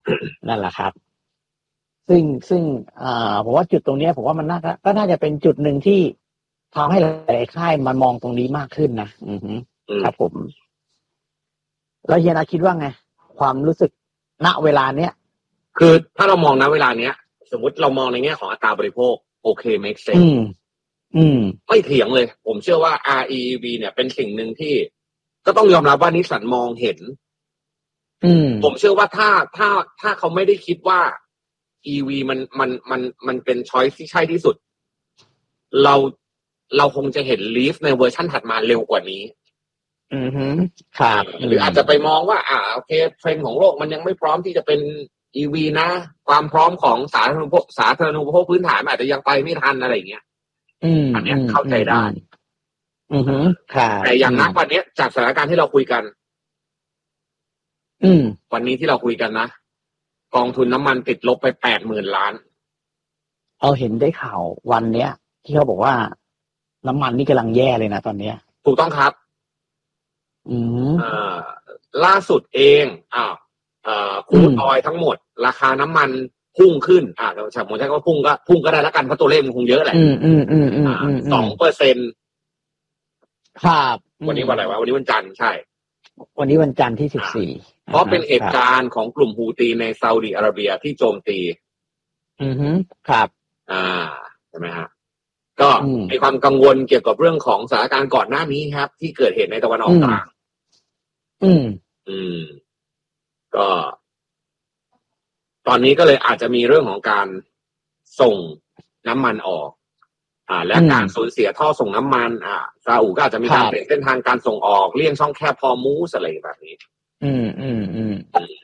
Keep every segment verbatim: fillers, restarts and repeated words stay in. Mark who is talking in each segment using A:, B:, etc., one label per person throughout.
A: นั่นแหละครับซึ่งซึ่งอ่าผมว่าจุดตรงนี้ผมว่ามันน่าก็น่าจะเป็นจุดหนึ่งที่ทำให้หลายๆค่ายมันมองตรงนี้มากขึ้นนะอือฮึครับผมแล้วเฮียนะคิดว่าไงความรู้สึกณเวลาเนี้ย
B: คือถ้าเรามองณเวลาเนี้ยสมมติเรามองในแง่ของอัตราบริโภคโอเค make sense
A: อืมอืม
B: ไม่เถียงเลยผมเชื่อว่า อาร์ อี วี เนี่ยเป็นสิ่งหนึ่งที่ก็ต้องยอมรับว่านิสสันมองเห็น
A: อืม
B: ผมเชื่อว่าถ้าถ้าถ้าเขาไม่ได้คิดว่า อี วี มันมันมันมันเป็นช้อยที่ใช่ที่สุดเราเราคงจะเห็น Leaf ในเวอร์ชั่นถัดมาเร็วกว่านี้
A: อือฮึครับ
B: หรืออาจจะไปมองว่าอ่าโอเคเทรนด์ของโลกมันยังไม่พร้อมที่จะเป็น อี วี นะความพร้อมของสาธารณูปโภคสาธารณูปโภคพื้นฐานอาจจะยังไปไม่ทันอะไรอย่างเงี้ย
A: อืม
B: อันเนี้ยเข้าใจได้
A: อือฮึครับ
B: แต่อย่างนักวันนี้จากสถานการณ์ที่เราคุยกัน
A: อืม
B: วันนี้ที่เราคุยกันนะกองทุนน้ำมันติดลบไปแปดหมื่นล้าน
A: เอาเห็นได้ข่าววันเนี้ยที่เขาบอกว่าน้ำมันนี่กำลังแย่เลยนะตอนเนี้ย
B: ถูกต้องครับ
A: อืม
B: อ่าล่าสุดเองอ่าอ่าครูดออยทั้งหมดราคาน้ำมันพุ่งขึ้นอ่าเราสมมติใช้คำว่าพุ่งก็พุ่งก็ได้แล้วกันเพราะตัวเลขมันคงเยอะแหละ
A: อืมอืมอืมอืมอืม
B: สองเปอร์เซ็นต์
A: ครับ
B: วันนี้วันอะไรวะวันนี้วันจันทร์ใช่
A: วันนี้วันจันทร์ที่สิบสี่
B: เพราะเป็นเหตุการณ์ของกลุ่มฮูตีในซาอุดิอาระเบียที่โจมตี
A: อือฮึครับ
B: อ่าใช่ไหมฮะก็มีความกังวลเกี่ยวกับเรื่องของสถานการณ์ก่อนหน้านี้ครับที่เกิดเหตุในตะวันออกกลาง
A: อืม
B: อืมก็ตอนนี้ก็เลยอาจจะมีเรื่องของการส่งน้ำมันออกอ่าและการสูญเสียท่อส่งน้ำมันอ่าซาอุก็อาจจะมีการเปลี่ยนเส้นทางการส่งออกเลี่ยงช่องแคบพอมูสอะไรแบบนี้
A: อืมอืมอืม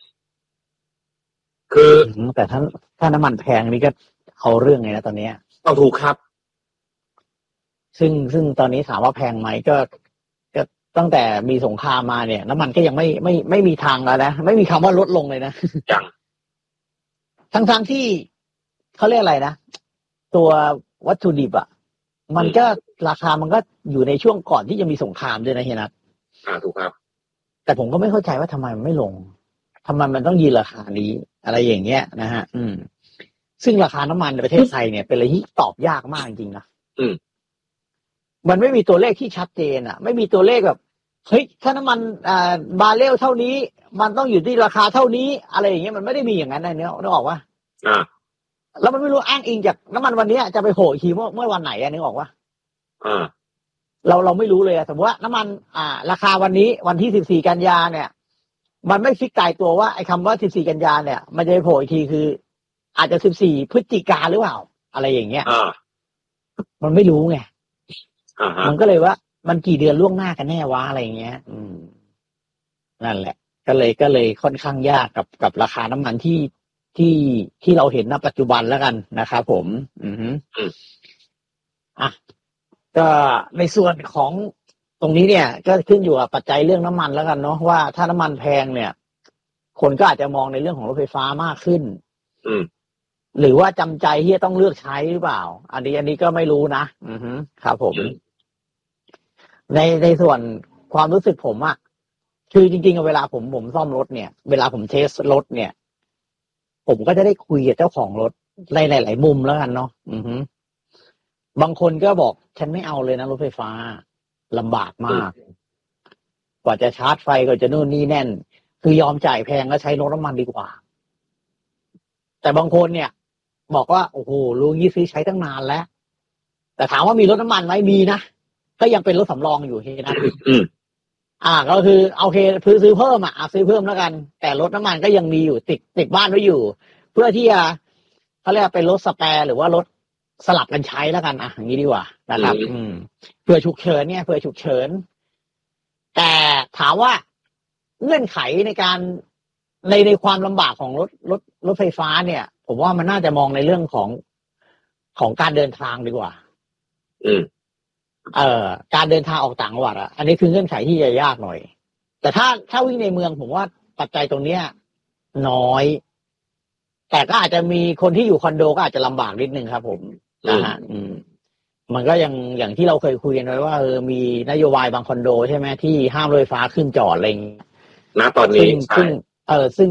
B: คือ
A: แต่ถ้าถ้าน้ำมันแพงนี่ก็เอาเรื่องไงนะตอนนี้
B: ต้องถูกครับ
A: ซึ่งซึ่งตอนนี้ถามว่าแพงไหมก็ก็ตั้งแต่มีสงครามมาเนี่ยน้ำมันก็ยังไม่ไม่ไม่มีทางแล้วนะไม่มีคำว่าลดลงเลยนะ
B: ยัง
A: ทั้งทั้งที่เขาเรียกอะไรนะตัววัตถุดิบอ่ะมันก็ราคามันก็อยู่ในช่วงก่อนที่จะมีสงครามด้วยนะเฮียนัท
B: อ่าถูกครับ
A: แต่ผมก็ไม่เข้าใจว่าทำไมมันไม่ลงทำไมมันต้องยืนราคานี้อะไรอย่างเงี้ยนะฮะอืมซึ่งราคาน้ำมันในประเทศไทยเนี่ยเป็นอะไรที่ตอบยากมากจริงๆนะ
B: อืม
A: มันไม่มีตัวเลขที่ชัดเจนอ่ะไม่มีตัวเลขแบบเฮ้ยถ้าน้ำมันอ่าบาร์เรลเท่านี้มันต้องอยู่ที่ราคาเท่านี้อะไรอย่างเงี้ยมันไม่ได้มีอย่างนั้นนะเนี่ยนึกออกว่า
B: อ่า
A: แล้วมันไม่รู้อ้างอิงจากน้ำมันวันนี้จะไปโผล่อีกทีเมื่อเมื่อวันไหนอ่ะนึกออกว่า
B: อ่า
A: เราเราไม่รู้เลยสมมติว่าน้ำมันอ่าราคาวันนี้วันที่สิบสี่กันยาเนี่ยมันไม่ฟิกตายตัวว่าไอ้คำว่าสิบสี่กันยาเนี่ยมันจะไปโผล่อีกทีคืออาจจะสิบสี่พฤศจิกาหรือเปล่าอะไรอย่างเงี้ยมันไม่รู้ไงมันก็เลยว่ามันกี่เดือนล่วงหน้ากันแน่วะอะไรอย่างเงี้ยอืมนั่นแหละก็เลยก็เลยค่อนข้างยากกับกับราคาน้ำมันที่ที่ที่เราเห็นณปัจจุบันแล้วกันนะครับผมอือฮึอ่ะก็ในส่วนของตรงนี้เนี่ยก็ขึ้นอยู่กับปัจจัยเรื่องน้ำมันแล้วกันเนาะว่าถ้าน้ำมันแพงเนี่ยคนก็อาจจะมองในเรื่องของรถไฟฟ้ามากขึ้น
B: อืม
A: หรือว่าจำใจที่จะต้องเลือกใช้หรือเปล่าอันนี้อันนี้ก็ไม่รู้นะอือฮึครับผมในในส่วนความรู้สึกผมอะคือจริงๆเวลาผมผมซ่อมรถเนี่ยเวลาผมเทสรถเนี่ยผมก็จะได้คุยกับเจ้าของรถในหลายๆมุมแล้วกันเนาะอือฮึบางคนก็บอกฉันไม่เอาเลยนะรถไฟฟ้าลำบากมากกว่าจะชาร์จไฟก็จะนู่นนี่แน่นคือยอมจ่ายแพงแล้วใช้รถน้ำมันดีกว่าแต่บางคนเนี่ยบอกว่าโอ้โหลุงยี่ซื้อใช้ตั้งนานแล้วแต่ถามว่ามีรถน้ำมันไหมมีนะก็ยังเป็นรถสำรองอยู่เฮนะอ่าก็คือโอเคซื้อซื้อเพิ่มอ่ะซื้อเพิ่มแล้วกันแต่รถน้ำมันก็ยังมีอยู่ติดติดบ้านไว้อยู่เพื่อที่จะเขาเรียกเป็นรถสแปร์หรือว่ารถสลับกันใช้แล้วกันอ่ะอย่างนี้ดีกว่านะครับอืมเพื่อฉุกเฉินเนี่ยเพื่อฉุกเฉินแต่ถามว่าเงื่อนไขในการในในความลำบากของรถรถรถไฟฟ้าเนี่ยผมว่ามันน่าจะมองในเรื่องของของการเดินทางดีกว่า
B: อืม
A: เอ่อการเดินทางออกต่างจังหวัดอ่ะอันนี้คือเงื่อนไขที่จะยากหน่อยแต่ถ้าถ้าวิ่งในเมืองผมว่าปัจจัยตรงเนี้ยน้อยแต่ก็อาจจะมีคนที่อยู่คอนโดก็อาจจะลำบากนิดนึงครับผมนะฮะอืมมันก็ยังอย่างที่เราเคยคุยกันไว้ว่าเออมีนโยบายบางคอนโดใช่ไหมที่ห้ามรถไฟฟ้าขึ้นจอดอะไรอย่างนี้
B: ณตอนนี้
A: ซึ่งเออซึ่งก็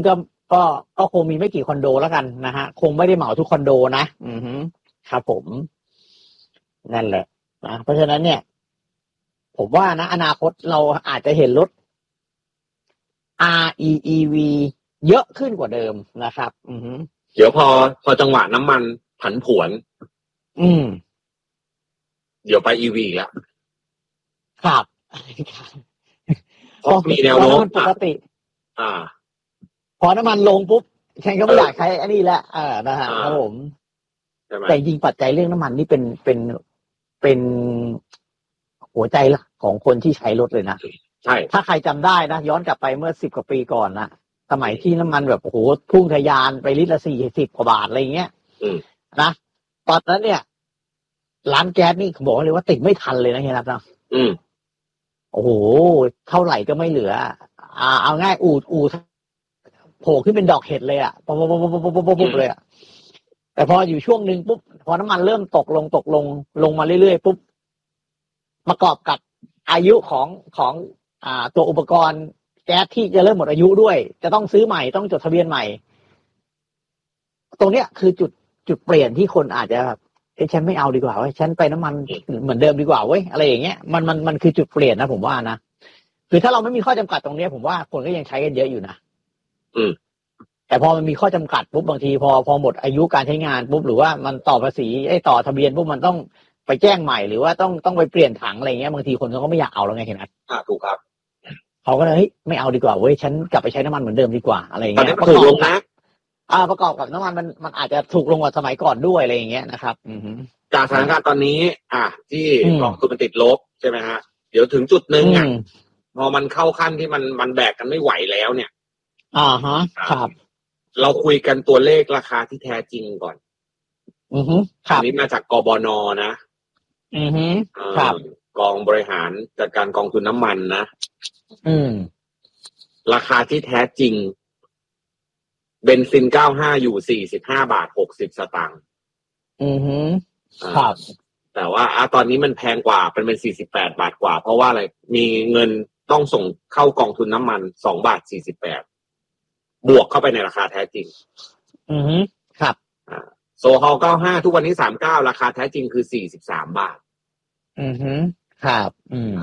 A: ก็ก็คงมีไม่กี่คอนโดแล้วกันนะฮะคงไม่ได้เหมาทุกคอนโดนะอือฮึครับผมนั่นแหละนะเพราะฉะนั้นเนี่ย ผมว่านะอนาคตเราอาจจะเห็นรถ อาร์ อี อี วี เยอะขึ้นกว่าเดิมนะครับ อือฮึ
B: เดี๋ยวพอพอจังหวะน้ำมันผันผวน
A: อืม
B: เดี๋ยวไป อี วี แล้ว
A: ครับ
B: เพราะมีแนวโน้ม
A: ปกติ
B: อ่า
A: พอน้ำมันลงปุ๊บฉันก็ไม่อยากใช้อันนี้แล้วอ่านะฮะครับผมแต่จริงปัจจัยเรื่องน้ำมันนี่เป็นเป็นเป็นหัวใจหลักของคนที่ใช้รถเลยนะ
B: ใช่
A: ถ้าใครจำได้นะย้อนกลับไปเมื่อสิบกว่าปีก่อนนะสมัยที่น้ำมันแบบโอ้โหพุ่งทะยานไปลิตรละสี่สิบกว่าบาทอะไรเงี้ยนะตอนนั้นเนี่ยร้านแก๊สนี่บอกเลยว่าติดไม่ทันเลยนะเฮียนัทนะ
B: อืม
A: โอ้โหเท่าไหร่ก็ไม่เหลืออ่าเอาง่ายอูดอูดโผล่ขึ้นเป็นดอกเห็ดเลยอ่ะปุ๊บปุ๊บปุ๊บปุ๊บปุ๊บปุ๊บเลยอ่ะแต่พออยู่ช่วงหนึ่งปุ๊บพอน้ำมันเริ่มตกลงตกลงลงมาเรื่อยๆปุ๊บประกอบกับอายุของของอ่าตัวอุปกรณ์แก๊สที่จะเริ่มหมดอายุด้วยจะต้องซื้อใหม่ต้องจดทะเบียนใหม่ตรงเนี้ยคือจุดจุดเปลี่ยนที่คนอาจจะแบบเอ้ฉันไม่เอาดีกว่าเว้ยฉันไปน้ำมันเหมือนเดิมดีกว่าเว้ยอะไรอย่างเงี้ยมันมันมันคือจุดเปลี่ยนนะผมว่านะคือถ้าเราไม่มีข้อจำกัดตรงนี้ผมว่าคนก็ยังใช้กันเยอะอยู่นะ
B: อืม
A: แต่พอมันมีข้อจำกัดปุ๊บบางทีพอพอหมดอายุการใช้งานปุ๊บหรือว่ามันต่อภาษีไอ้ต่อทะเบียนปุ๊บมันต้องไปแจ้งใหม่หรือว่าต้องต้องไปเปลี่ยนถังอะไรเงี้ยบางทีคนเขาก็ไม่อยากเอาแล้วไงเห็นไหม
B: อ่าถูกครับ
A: เขาก็เลยเฮ้ยไม่เอาดีกว่าเว้ยฉันกลับไปใช้น้ำมันเหมือนเดิมดีกว่าอะไรเงี้ย
B: ประกอบลงนะ
A: อ่าประกอบกับน้ำมันมันมันอาจจะถูกลงกว่าสมัยก่อนด้วยอะไรอย่างเงี้ยนะครับอือ
B: จากสถานการณ์ตอนนี้อ่ะที่กองทุนมันติดลบใช่ไหมฮะเดี๋ยวถึงจุดนึงอ่ะพอมันเข้าขั้นที่มันมันแบกกันไม่ไหวแล้วเนี่ย
A: อ่าฮะครับ
B: เราคุยกันตัวเลขราคาที่แท้จริงก่อน
A: อือฮึครับ
B: อันนี้มาจากกบน.นะ
A: อือฮึครับ
B: กองบริหารจัดการกองทุนน้ำมันนะ
A: อืม
B: ราคาที่แท้จริงเบนซินเก้าห้าอยู่สี่สิบห้าบาทหกสิบสตางค์
A: อือฮึครับ
B: แต่ว่าอ่ะตอนนี้มันแพงกว่าเป็นเป็นสี่สิบแปดบาทกว่าเพราะว่าอะไรมีเงินต้องส่งเข้ากองทุนน้ำมันสองบาทสี่สิบแปดบวกเข้าไปในราคาแท้จริง
A: อือฮึครับ
B: อ่าโซฮอลเก้าห้าทุกวันนี้สามเก้าราคาแท้จริงคือสี่สิบสามบาท
A: อือฮึครับอืม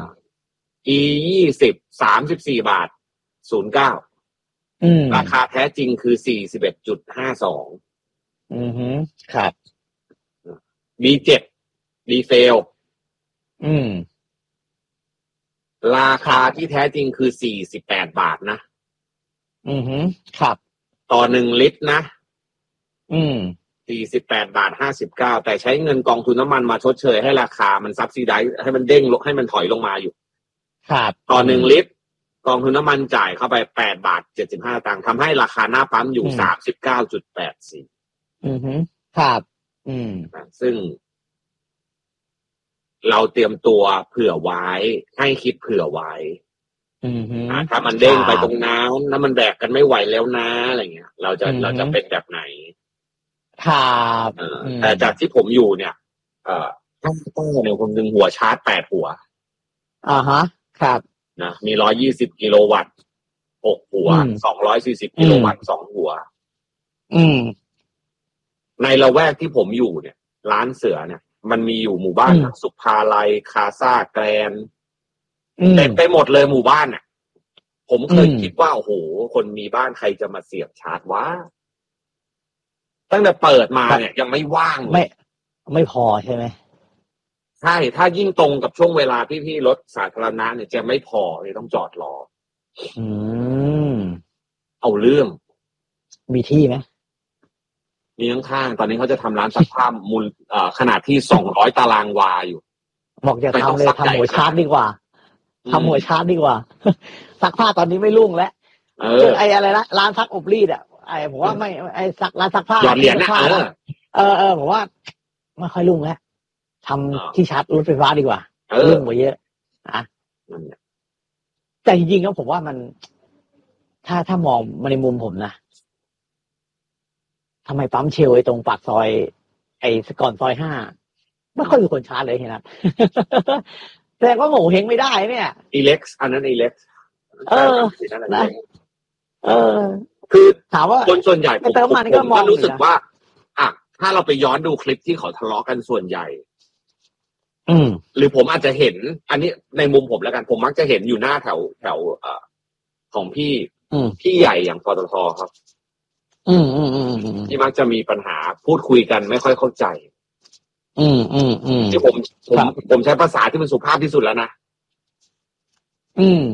B: E ยี่สิบสามสิบสี่บาทศูนย์เก้าราคาแท้จริงคือสี่สิบเอ็ดจุดห้าสอง
A: อือฮึครับ
B: บี เจ็ด ดีเซล
A: อืม
B: ราคาที่แท้จริงคือสี่สิบแปดบาทนะ
A: อือฮึครับ
B: ต่อหนึ่งลิตรนะ
A: อืม
B: สี่สิบแปดบาทห้าสิบเก้าแต่ใช้เงินกองทุนน้ำมันมาชดเชยให้ราคามันซับซิไดซ์ให้มันเด้งลงให้มันถอยลงมาอยู่
A: ครับ
B: ต่อหนึ่งลิตรกองทุนน้ำมันจ่ายเข้าไปแปดบาทเจ็ดสิบห้าตังค์ทำให้ราคาหน้าปั๊มอยู่สามสิบเก้าจุดแปดสี่
A: อือฮึครับอืม
B: ซึ่งเราเตรียมตัวเผื่อไว้ให้คิดเผื่อไว้
A: อือฮึ
B: ถ้ามันเด้งไปตรงน้ำแล้วมันแบกกันไม่ไหวแล้วนะอะไรเงี้ยเราจะเราจะเป็นแบบไหน
A: ครับ
B: แต่จากที่ผมอยู่เนี่ยเอ่อต้องต้องเนี่ยผมดึงหัวชาร์จแปดหัว
A: อ่าฮะครับ
B: นะมีร้อยยี่สิบกิโลวัตต์หกหัวสองร้อยสี่สิบกิโลวัตต์สองหัว
A: อืม
B: ในละแวกที่ผมอยู่เนี่ยร้านเสือเนี่ยมันมีอยู่หมู่บ้านสุภาลัยคาซ่าแกรนเต็มไปหมดเลยหมู่บ้านอ่ะผมเคยคิดว่าโอ้โหคนมีบ้านใครจะมาเสียบชาร์จวะตั้งแต่เปิดมาเนี่ยยังไม่ว่าง
A: ไม่ไม่พอใช่ไหม
B: ใช่ถ้ายิ่งตรงกับช่วงเวลาพี่ๆรถสาธารณะเนี่ยจะไม่พอเลยต้องจอดรอ
A: อืม
B: เอาเรื่อง
A: มีที่ไหม
B: มีข้างๆตอนนี้เขาจะทำร้านซักผ้ามูลเอ่อขนาดที่สองร้อยตารางวาอยู่
A: บอกจะทำเลยทำหัวชาร์จดีกว่าทำหัวชาร์จดีกว่าซักผ้าตอนนี้ไม่รุ่งแล้วเออไอ้อะไรนะร้านซักอบรีดอ่ะไอ้ผมว่าไม่ไอ้ซักร้านซักผ้า
B: หยอดเหรียญนะ
A: เออเออผมว่าไม่ค่อยรุ่งแล้วทำที่ชาร์จรถไฟฟ้าดีกว่ารุ่งกว่าเยอะนะแต่จริงๆแล้วผมว่ามันถ้าถ้ามองมาในมุมผมนะทำไมปั๊มเชลไอ้ตรงปากซอยไอ้ก่อนซอยห้าไม่ค่อยมีคนชาร์จเลยเห็นไหมแสดงว่าโง่เฮงไม่ได้เนี่ย
B: อีเล็กซ์อันนั้นอีเล็กซ์
A: เออนะเออ
B: คือ
A: ถามว่า
B: คนส่วนใหญ่ผม
A: เติมมันก็
B: ผม
A: มอ
B: ก็
A: ง
B: รู้สึกว่าอ่ะถ้าเราไปย้อนดูคลิปที่เขาทะเลาะกันส่วนใหญ่
A: อืม
B: หรือผมอาจจะเห็น อันนี้ในมุมผมแล้วกัน ผมมักจะเห็นอยู่หน้าแถวแถวเอ่อของพี่
A: อืม
B: พี่ใหญ่อย่างปตทครับ
A: อืมอืมอืมอืม
B: ที่มักจะมีปัญหาพูดคุยกันไม่ค่อยเข้าใจ
A: อืมอืมอืม
B: ที่ผมผม
A: ครับ
B: ผมใช้ภาษาที่มันสุภาพที่สุดแล้วนะ
A: อืม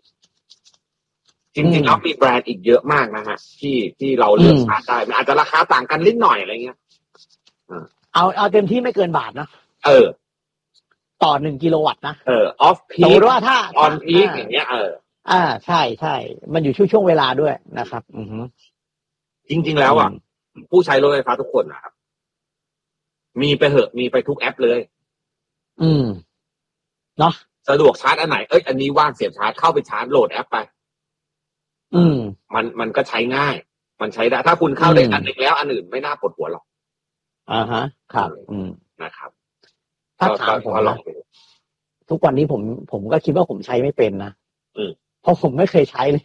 B: จริงๆแล้วมีแบรนด์อีกเยอะมากนะฮะที่ที่เราเลือกชาร์จได้มันอาจจะราคาต่างกันนิดหน่อยอะไรเงี้ย
A: เอาเอาเต็มที่ไม่เกินบาทนะ
B: เออ
A: ต่อหนึ่งกิโลวัตต์นะ
B: เออออฟพี
A: สมมติว่าถ้า
B: ออนพีคอย่างเงี้ยเออ
A: อ่าใช่ใช่มันอยู่ช่วงช่วงเวลาด้วยนะครับ อือฮึ
B: จริงๆแล้วอ่ะผู้ใช้รถไฟฟ้าทุกคนนะครับมีไปเหอะมีไปทุกแอปเลย
A: อืมเนาะ
B: สะดวกชาร์จอันไหนเอ้ยอันนี้ว่างเสียบชาร์จเข้าไปชาร์จโหลดแอปไป
A: อืม
B: มันมันก็ใช้ง่าย มันใช้ได้ถ้าคุณเข้าได้อันหนึ่งแล้วอันอื่นไม่น่าปวดหัวหรอก
A: อ่าฮะครับ อืม
B: นะครับ
A: ถ้าถามผม
B: ก็ลอ
A: นะ
B: งไปดู
A: ทุกวันนี้ผมผมก็คิดว่าผมใช้ไม่เป็นนะ
B: อืม
A: เพราะผมไม่เคยใช้เลย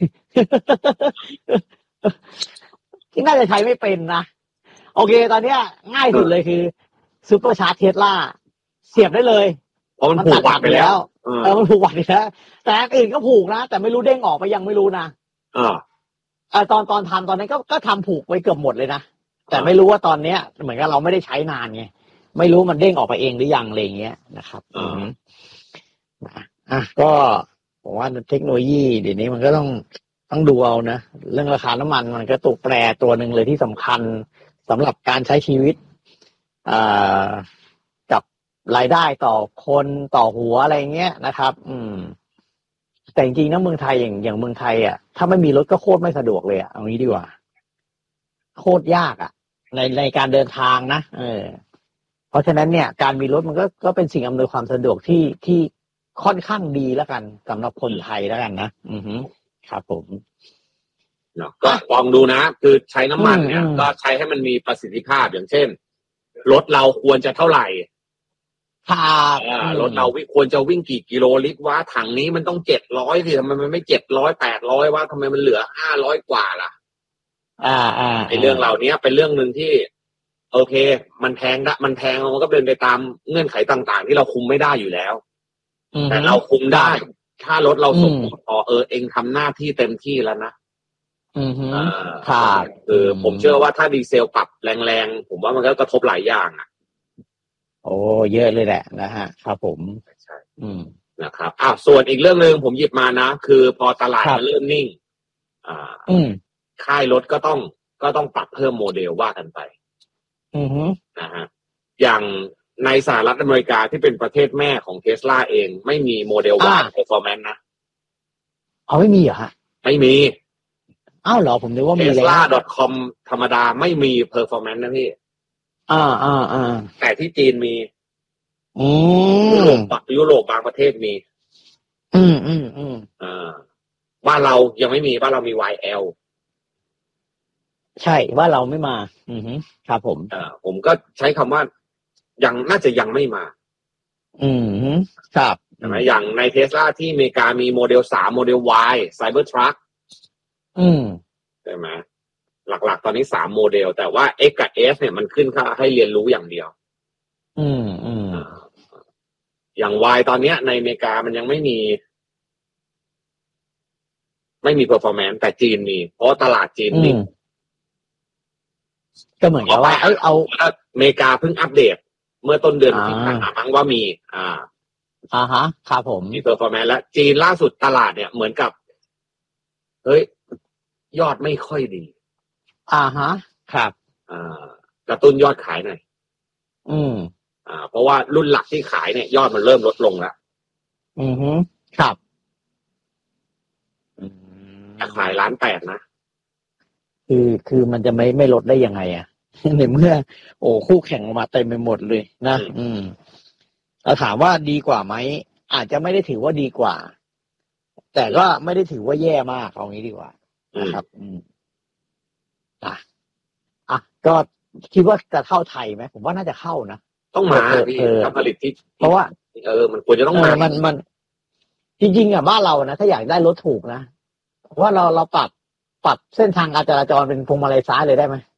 A: ที่น่าจะใช้ไม่เป็นนะโอเค ตอนเนี้ย ง่ายสุดเลยคือซูเปอร์ชาร์จเทสลาเสียบได้เลย
B: เพราะมันผูกวัดไปแล้ว
A: เออมันผูกวัดไปแล้วแต่อันอื่นก็ผูกนะแต่ไม่รู้เด้งออกไปยังไม่รู้นะ
B: เออ
A: เออตอนตอนทำตอนนั้นก็ก็ทำผูกไว้เกือบหมดเลยนะแต่ไม่รู้ว่าตอนเนี้ย เหมือนกับเราไม่ได้ใช้นานไงไม่รู้มันเด้งออกไปเองหรือยังอะไรอย่างเงี้ยนะครับ
B: อืม
A: อ่ะก็ผมว่าเทคโนโลยีเดี๋ยวนี้มันก็ต้องต้องดูเอานะเรื่องราคาน้ำมันมันก็ตัวแปรตัวหนึ่งเลยที่สำคัญสำหรับการใช้ชีวิตอ่ากับรายได้ต่อคนต่อหัวอะไรเงี้ยนะครับ อืมแต่จริงๆนะเมืองไทยอย่างอย่างเมืองไทยอ่ะถ้าไม่มีรถก็โคตรไม่สะดวกเลยอ่ะเอางี้ดีกว่าโคตรยากอ่ะ ในในการเดินทางนะเออเพราะฉะนั้นเนี่ยการมีรถมันก็ก็เป็นสิ่งอำนวยความสะดวกที่ที่ค่อนข้างดีแล้วกันสำหรับคนไทยแล้วกันนะอือฮึครับผม
B: เนาะก็ลองดูนะคือใช้น้ำมันเนี่ย
A: อืม
B: ก็ใช้ให้มันมีประสิทธิภาพอย่างเช่นรถเราควรจะเท่าไหร่
A: ครับ
B: อ่ารถเราวิ่งควรจะวิ่งกี่กิโลลิตรว่าถังนี้มันต้องเจ็ดร้อยสิทำไมมันไม่เจ็ดร้อยแปดร้อยว่าทำไมมันเหลือห้าร้อยกว่าล่ะ
A: อ่าอ่า
B: ไอ้เรื่องเหล่านี้เป็นเรื่องหนึ่งที่ โอเค มันแพงนะมันแพงมันก็เป็นไปตามเงื่อนไขต่างๆ ที่เราคุมไม่ได้อยู่แล้ว แต่เราคุมได้ ถ้ารถเราสมบูรณ์พอเออเองทำหน้าที่เต็มที่แล้วนะ
A: อือฮึ
B: อ่า
A: ครับ
B: คือผมเชื่อว่าถ้าดีเซลปรับแรงๆผมว่ามันก็กระทบหลายอย่างอ่ะ
A: โอ้เยอะเลยแหละนะฮะครับผม
B: ใช่
A: อืม
B: นะครับอ้าวส่วนอีกเรื่องหนึ่งผมหยิบมานะคือพอตลาด
A: ครับ
B: มันเริ่มนิ่ง อ่า
A: อืม
B: ค่ายรถก็ต้องก็ต้องปรับเพิ่มโมเดลว่ากันไป
A: อือฮึ
B: นะฮะอย่างในสหรัฐอเมริกาที่เป็นประเทศแม่ของเทสลาเองไม่มีโมเดล Y Performance นะ
A: เอาไม่มีเหรอฮะ
B: ไม่มี
A: อ้าวเหรอผมนึกว่ามีแล้ว
B: เทสลา ดอท คอม ธรรมดาไม่มี Performance นะพี่
A: อ่าอ่าอ่า
B: แต่ที่จีนมี
A: อื
B: ยุ
A: ม
B: โรปยุโรปบางประเทศมี
A: อืมอืมอืม
B: อ่าบ้านเรายังไม่มีบ้านเรามี วาย แอล
A: ใช่ว่าเราไม่มา อือฮึครับผม
B: อ่าผมก็ใช้คำว่ายังน่าจะยังไม่มา
A: อืมฮึครับ
B: ใช่ไหมอย่างในเทสลาที่อเมริกามีโมเดลสามโมเดล Y Cybertruck
A: อืม
B: ใช่ไหมหลักๆตอนนี้สามโมเดล แต่ว่า X กับ S เนี่ยมันขึ้นค่าให้เรียนรู้อย่างเดียว
A: อืมอืม
B: อย่าง Y ตอนเนี้ยในอเมริกามันยังไม่มี ไม่มี performance แต่จีนมี เพราะตลาดจีน
A: อื
B: มี
A: มก็เหมือนกับว่าเอ้ยเอา
B: อเมริกาเพิ่งอัปเดต เมื่อต้นเดือนที่ผ่านมามั้งว่ามี อ่า
A: อ่าฮะครับผม
B: มี performance แล้วจีนล่าสุดตลาดเนี่ยเหมือนกับเฮ้ยยอดไม่ค่อยดี
A: อ่าฮะครับ
B: อ่ากระตุ้นยอดขายหน่อย
A: อืม
B: อ่าเพราะว่ารุ่นหลักที่ขายเนี่ยยอดมันเริ่มลดลงแล้ว
A: อือฮึครับอืม
B: จะขายล้านแปดนะ
A: คือคือมันจะไม่ไม่ลดได้ยังไงอ่ะ ในเมื่อ โอ้คู่แข่งออกมาเต็มไปหมดเลยนะอืมเราถามว่าดีกว่าไหมอาจจะไม่ได้ถือว่าดีกว่า แต่ก็ไม่ได้ถือว่าแย่มากเอางี้ดีกว่านะครับ อืมอ่ะอ่ะก็คิดว่าจะเข้าไทยไหมผมว่าน่าจะเข้านะ
B: ต้องมา
A: เออ
B: พี่
A: เออ
B: ถ้าผลิตที่
A: เพราะว่า
B: เออมันควรจะต้อง
A: เอ
B: มา
A: อมันมันจริงๆอ่ะบ้านเรานะถ้าอยากได้รถถูกนะเพราะว่าเราเราปรับปรับเส้นทางการจราจรเป็นพวงมาลัยซ้ายเลยได้ไหม